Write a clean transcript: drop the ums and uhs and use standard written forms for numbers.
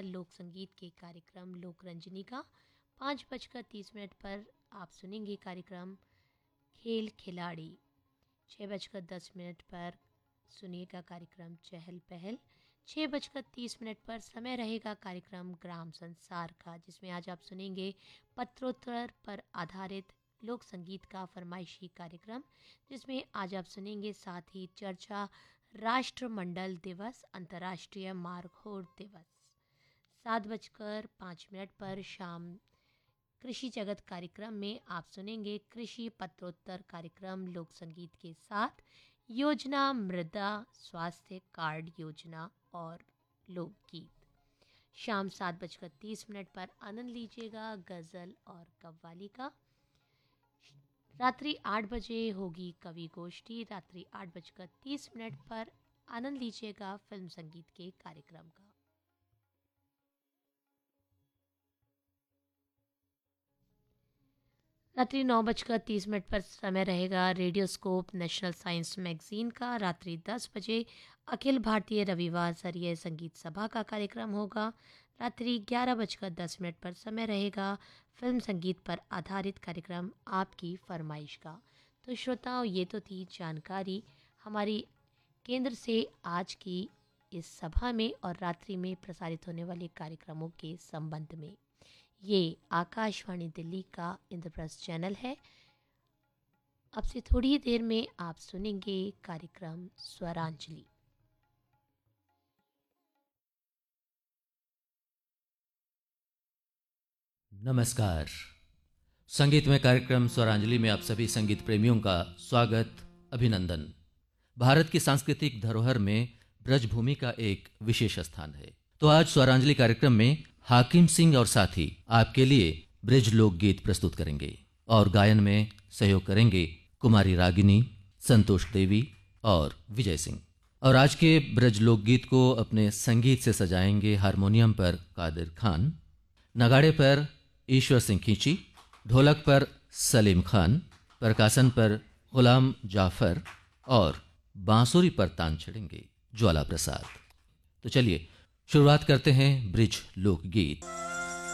लोक संगीत के कार्यक्रम लोक रंजनी का। 5:30 पर आप सुनेंगे कार्यक्रम खेल खिलाड़ी। 6:10 पर सुनिएगा कार्यक्रम चहल पहल। 6:30 पर समय रहेगा कार्यक्रम ग्राम संसार का, जिसमें आज आप सुनेंगे पत्रोत्तर पर आधारित लोक संगीत का फरमाइशी कार्यक्रम, जिसमें आज आप सुनेंगे साथ ही चर्चा राष्ट्रमंडल दिवस, अंतर्राष्ट्रीय मारखोड़ दिवस। 7:05 पर शाम कृषि जगत कार्यक्रम में आप सुनेंगे कृषि पत्रोत्तर कार्यक्रम लोक संगीत के साथ योजना मृदा स्वास्थ्य कार्ड योजना और लोकगीत। शाम 7:30 पर आनंद लीजिएगा गज़ल और कव्वाली का। रात्रि 8 बजे होगी कवि गोष्ठी। रात्रि 8:30 पर आनंद लीजिएगा फिल्म संगीत के कार्यक्रम का। रात्रि 9:30 पर समय रहेगा रेडियोस्कोप नेशनल साइंस मैगजीन का। रात्रि 10 बजे अखिल भारतीय रविवार स्तरीय संगीत सभा का कार्यक्रम होगा। रात्रि 11:10 पर समय रहेगा फिल्म संगीत पर आधारित कार्यक्रम आपकी फरमाइश का। तो श्रोताओं, ये तो थी जानकारी हमारी केंद्र से आज की इस सभा में और रात्रि में प्रसारित होने वाले कार्यक्रमों के संबंध में। ये आकाशवाणी दिल्ली का इंद्रप्रस्थ चैनल है। अब से थोड़ी देर में आप सुनेंगे कार्यक्रम स्वरांजलि। नमस्कार। संगीतमय कार्यक्रम स्वरांजलि में आप सभी संगीत प्रेमियों का स्वागत, अभिनंदन। भारत की सांस्कृतिक धरोहर में ब्रजभूमि का एक विशेष स्थान है। तो आज स्वरांजलि कार्यक्रम में हाकिम सिंह और साथी आपके लिए ब्रज लोकगीत प्रस्तुत करेंगे और गायन में सहयोग करेंगे कुमारी रागिनी, संतोष देवी और विजय सिंह। और आज के ब्रज लोकगीत को अपने संगीत से सजाएंगे हारमोनियम पर कादिर खान, नगाड़े पर ईश्वर सिंह खींची, ढोलक पर सलीम खान, परकासन पर गुलाम जाफर और बांसुरी पर तान छेड़ेंगे ज्वाला प्रसाद। तो चलिए शुरुआत करते हैं ब्रिज लोकगीत।